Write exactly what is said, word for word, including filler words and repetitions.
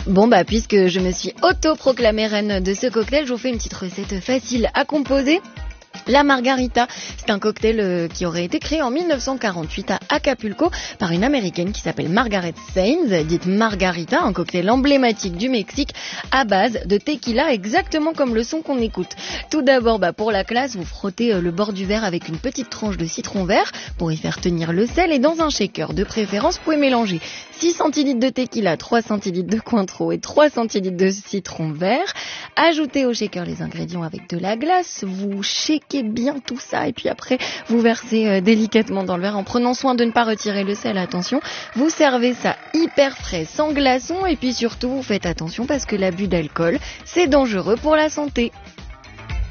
Bon bah puisque je me suis auto-proclamée reine de ce cocktail, je vous fais une petite recette facile à composer. La margarita, c'est un cocktail euh, qui aurait été créé en dix-neuf cent quarante-huit à Acapulco par une américaine qui s'appelle Margaret Saenz, dite Margarita, un cocktail emblématique du Mexique à base de tequila, exactement comme le son qu'on écoute. Tout d'abord, bah, pour la classe, vous frottez euh, le bord du verre avec une petite tranche de citron vert pour y faire tenir le sel, et dans un shaker de préférence, vous pouvez mélanger six centilitres de tequila, trois centilitres de Cointreau et trois centilitres de citron vert. Ajoutez au shaker les ingrédients avec de la glace, vous shakez bien tout ça et puis après vous versez euh, délicatement dans le verre en prenant soin de ne pas retirer le sel, attention. Vous servez ça hyper frais, sans glaçons, et puis surtout vous faites attention parce que l'abus d'alcool c'est dangereux pour la santé.